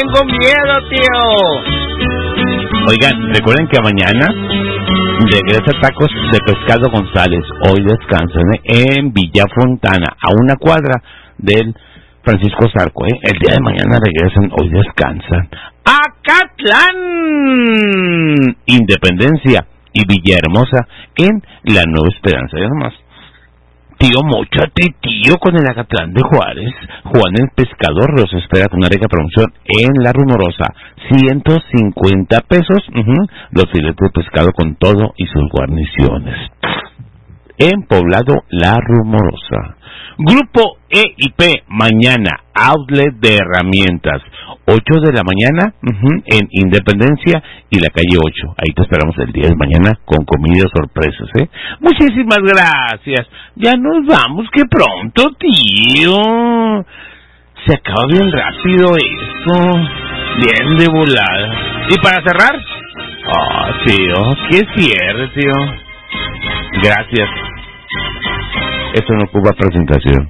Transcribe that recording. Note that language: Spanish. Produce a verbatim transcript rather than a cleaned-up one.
tengo miedo, tío. Oigan, recuerden que mañana regresa Tacos de Pescado González. Hoy descansan, ¿eh? En Villa Fontana, a una cuadra del Francisco Zarco, ¿eh? El día de mañana regresan, hoy descansan. Acatlán, Independencia y Villahermosa en La Nueva Esperanza. Ya nomás. Tío, móchate, tío, con el Acatlán de Juárez. Juan el Pescador los espera con una rica promoción en La Rumorosa. ciento cincuenta pesos, uh-huh, los filetes de pescado con todo y sus guarniciones. En Poblado La Rumorosa. Grupo E y P, mañana, outlet de herramientas. ocho de la mañana, uh-huh, en Independencia y la calle ocho. Ahí te esperamos el día de mañana con comida sorpresas, ¿eh? Muchísimas gracias. Ya nos vamos, que pronto, tío. Se acaba bien rápido esto. Bien de volada. ¿Y para cerrar? Oh, tío, qué cierre, tío. Gracias. Esto no ocupa presentación.